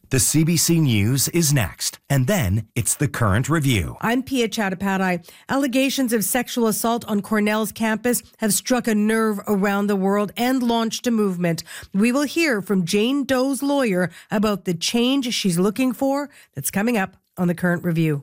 The CBC News is next, and then it's the Current Review. I'm Pia Chattopadhyay. Allegations of sexual assault on Cornell's campus have struck a nerve around the world and launched a movement. We will hear from Jane Doe's lawyer about the change she's looking for. That's coming up on the Current Review.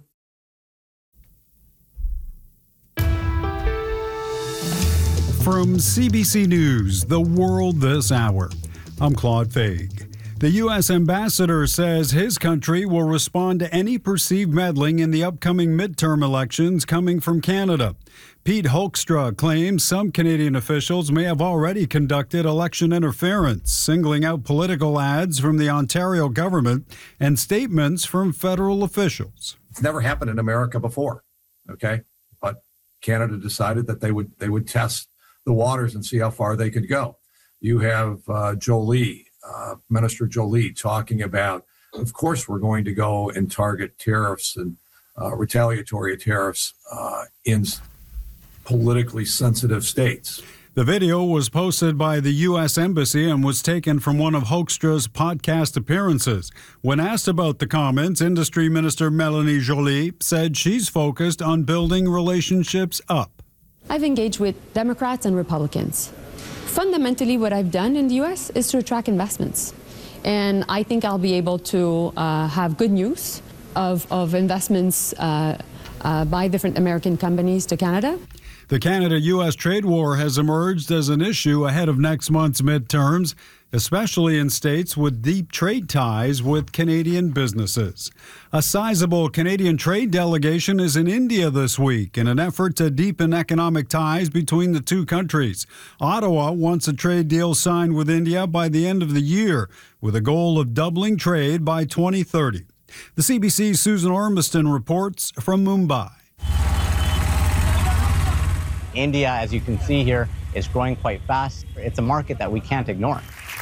From CBC News, The World This Hour, I'm Claude Faig. The U.S. ambassador says his country will respond to any perceived meddling in the upcoming midterm elections coming from Canada. Pete Hoekstra claims some Canadian officials may have already conducted election interference, singling out political ads from the Ontario government and statements from federal officials. It's never happened in America before, okay? But Canada decided that they would test the waters and see how far they could go. You have Minister Jolie talking about, of course, we're going to go and target tariffs and retaliatory tariffs in politically sensitive states. The video was posted by the U.S. Embassy and was taken from one of Hoekstra's podcast appearances. When asked about the comments, Industry Minister Mélanie Joly said she's focused on building relationships up. I've engaged with Democrats and Republicans. Fundamentally, what I've done in the U.S. is to attract investments. And I think I'll be able to have good news of investments by different American companies to Canada. The Canada-U.S. trade war has emerged as an issue ahead of next month's midterms, especially in states with deep trade ties with Canadian businesses. A sizable Canadian trade delegation is in India this week in an effort to deepen economic ties between the two countries. Ottawa wants a trade deal signed with India by the end of the year, with a goal of doubling trade by 2030. The CBC's Susan Ormiston reports from Mumbai. India, as you can see here, is growing quite fast. It's a market that we can't ignore.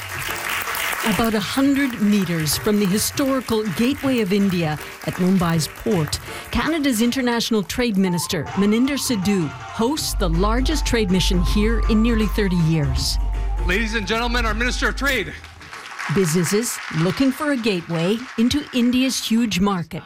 About 100 meters from the historical Gateway of India at Mumbai's port, Canada's International Trade Minister, Maninder Sidhu, hosts the largest trade mission here in nearly 30 years. Ladies and gentlemen, our Minister of Trade. Businesses looking for a gateway into India's huge market,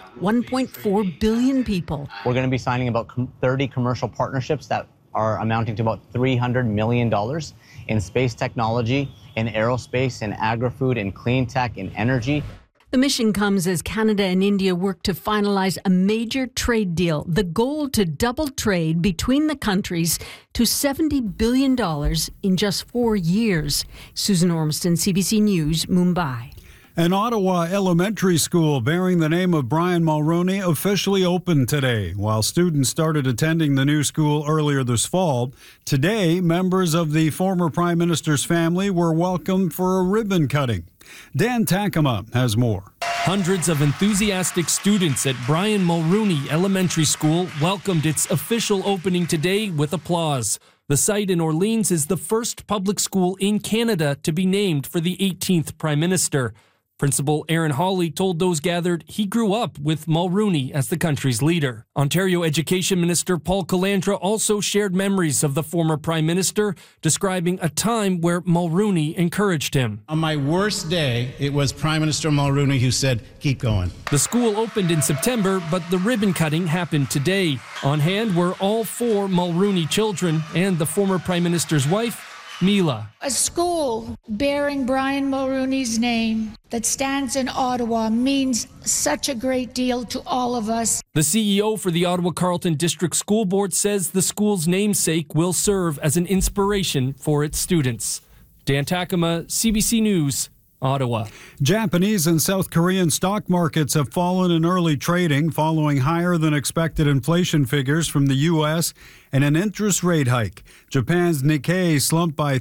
1.4 billion people. We're going to be signing about 30 commercial partnerships that are amounting to about $300 million in space technology, in aerospace, in agri-food, in clean tech, in energy. The mission comes as Canada and India work to finalize a major trade deal, the goal to double trade between the countries to $70 billion in just 4 years. Susan Ormiston, CBC News, Mumbai. An Ottawa elementary school bearing the name of Brian Mulroney officially opened today. While students started attending the new school earlier this fall, today members of the former Prime Minister's family were welcomed for a ribbon cutting. Dan Takema has more. Hundreds of enthusiastic students at Brian Mulroney Elementary School welcomed its official opening today with applause. The site in Orleans is the first public school in Canada to be named for the 18th Prime Minister. Principal Aaron Hawley told those gathered he grew up with Mulroney as the country's leader. Ontario Education Minister Paul Calandra also shared memories of the former Prime Minister, describing a time where Mulroney encouraged him. On my worst day, it was Prime Minister Mulroney who said, "Keep going." The school opened in September, but the ribbon cutting happened today. On hand were all 4 Mulroney children and the former Prime Minister's wife, Mila. A school bearing Brian Mulroney's name that stands in Ottawa means such a great deal to all of us. The CEO for the Ottawa Carleton District School Board says the school's namesake will serve as an inspiration for its students. Dan Takema, CBC News, Ottawa. Japanese and South Korean stock markets have fallen in early trading following higher than expected inflation figures from the U.S. and an interest rate hike. Japan's Nikkei slumped by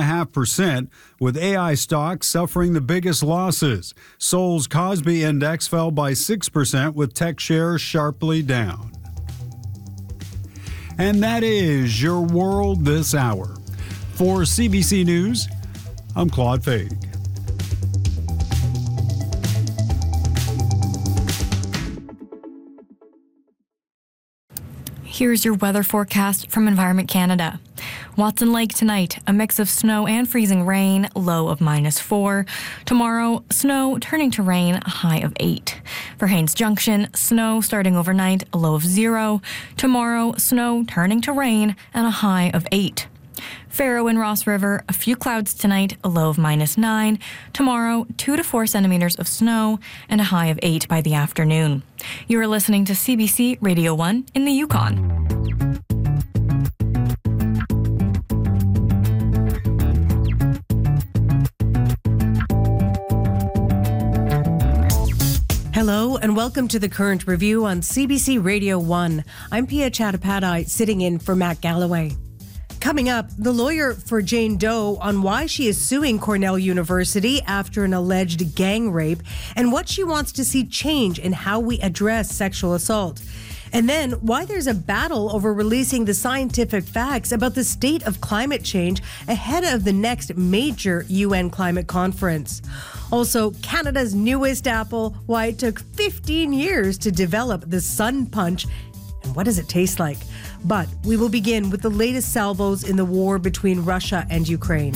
3.5%, with AI stocks suffering the biggest losses. Seoul's Kospi Index fell by 6%, with tech shares sharply down. And that is your world this hour. For CBC News, I'm Claude Faig. here's your weather forecast from Environment Canada. Watson Lake tonight, a mix of snow and freezing rain, low of -4. Tomorrow, snow turning to rain, a high of 8. For Haines Junction, snow starting overnight, a low of 0. Tomorrow, snow turning to rain and a high of 8. Faro and Ross River, a few clouds tonight, a low of -9. Tomorrow, 2 to 4 centimeters of snow and a high of 8 by the afternoon. You are listening to CBC Radio 1 in the Yukon. Hello and welcome to the Current Review on CBC Radio 1. I'm Pia Chattopadhyay, sitting in for Matt Galloway. Coming up, the lawyer for Jane Doe on why she is suing Cornell University after an alleged gang rape and what she wants to see change in how we address sexual assault. And then why there's a battle over releasing the scientific facts about the state of climate change ahead of the next major UN climate conference. Also, Canada's newest apple, why it took 15 years to develop the Sun Punch, and what does it taste like? But we will begin with the latest salvos in the war between Russia and Ukraine.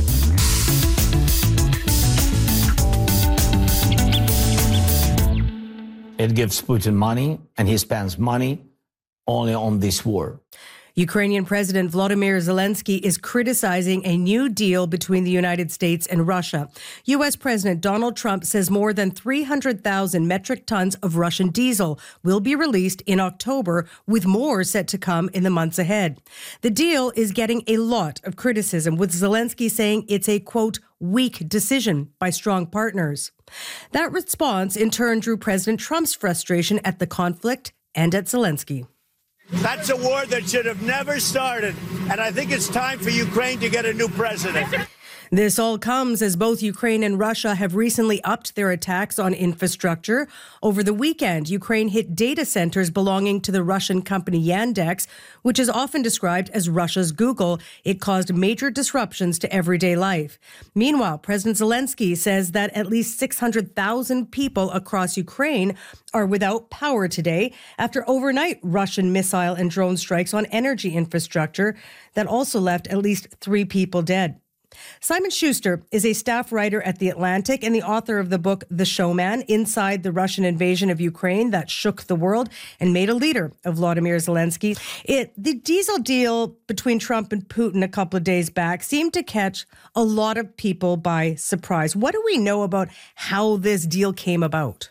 It gives Putin money, and he spends money only on this war. Ukrainian President Volodymyr Zelensky is criticizing a new deal between the United States and Russia. U.S. President Donald Trump says more than 300,000 metric tons of Russian diesel will be released in October, with more set to come in the months ahead. The deal is getting a lot of criticism, with Zelensky saying it's a, quote, weak decision by strong partners. That response, in turn, drew President Trump's frustration at the conflict and at Zelensky. That's a war that should have never started, and I think it's time for Ukraine to get a new president. This all comes as both Ukraine and Russia have recently upped their attacks on infrastructure. Over the weekend, Ukraine hit data centers belonging to the Russian company Yandex, which is often described as Russia's Google. It caused major disruptions to everyday life. Meanwhile, President Zelensky says that at least 600,000 people across Ukraine are without power today after overnight Russian missile and drone strikes on energy infrastructure that also left at least 3 people dead. Simon Schuster is a staff writer at The Atlantic and the author of the book The Showman, Inside the Russian Invasion of Ukraine That Shook the World and Made a Leader of Volodymyr Zelensky. The diesel deal between Trump and Putin a couple of days back seemed to catch a lot of people by surprise. What do we know about how this deal came about?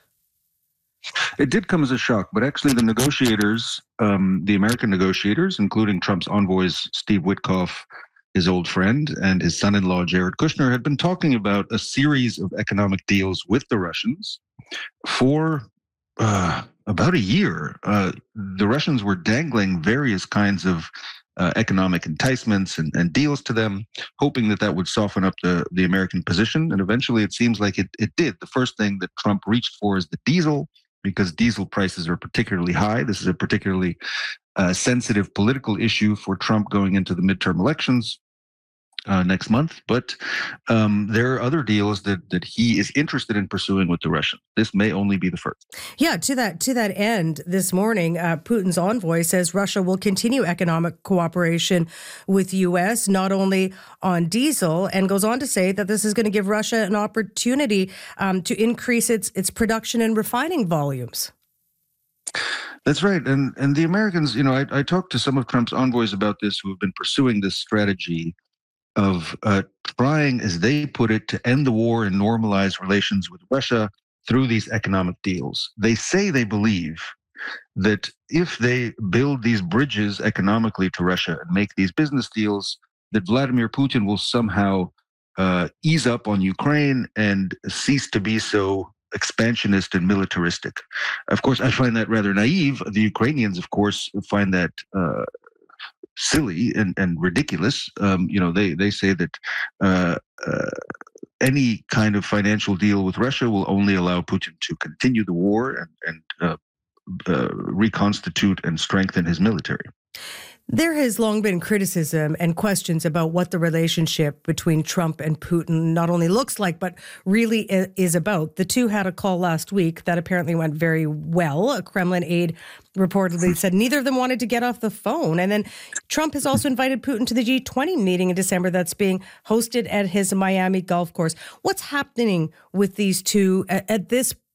It did come as a shock, but actually the negotiators, the American negotiators, including Trump's envoys, Steve Witkoff, his old friend, and his son-in-law, Jared Kushner, had been talking about a series of economic deals with the Russians for about a year. The Russians were dangling various kinds of economic enticements and deals to them, hoping that would soften up the American position. And eventually it seems like it did. The first thing that Trump reached for is the diesel, because diesel prices are particularly high. This is a particularly sensitive political issue for Trump going into the midterm elections next month. But there are other deals that he is interested in pursuing with the Russians. This may only be the first. Yeah, to that end, this morning, Putin's envoy says Russia will continue economic cooperation with the U.S., not only on diesel, and goes on to say that this is going to give Russia an opportunity to increase its production and refining volumes. That's right. And the Americans, I talked to some of Trump's envoys about this who have been pursuing this strategy of trying, as they put it, to end the war and normalize relations with Russia through these economic deals. They say they believe that if they build these bridges economically to Russia and make these business deals, that Vladimir Putin will somehow ease up on Ukraine and cease to be so expansionist and militaristic. Of course, I find that rather naive. The Ukrainians, of course, find that silly and ridiculous. They say that any kind of financial deal with Russia will only allow Putin to continue the war and reconstitute and strengthen his military. There has long been criticism and questions about what the relationship between Trump and Putin not only looks like, but really is about. The two had a call last week that apparently went very well. A Kremlin aide reportedly said neither of them wanted to get off the phone. And then Trump has also invited Putin to the G20 meeting in December that's being hosted at his Miami golf course. What's happening with these two at this